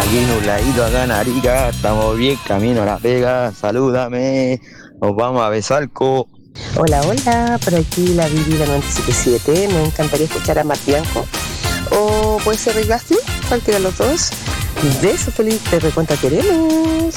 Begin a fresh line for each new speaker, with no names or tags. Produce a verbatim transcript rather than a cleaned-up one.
Aquí nubladito acá en Arica, estamos bien, camino a La Vega, salúdame, nos vamos a Besalco.
Hola, hola, por aquí la Vivi la noventa y siete punto siete. Me encantaría escuchar a Matt Bianco. O puede ser Rick Astley, cualquiera de los dos. Besos, feliz, te recuenta queremos.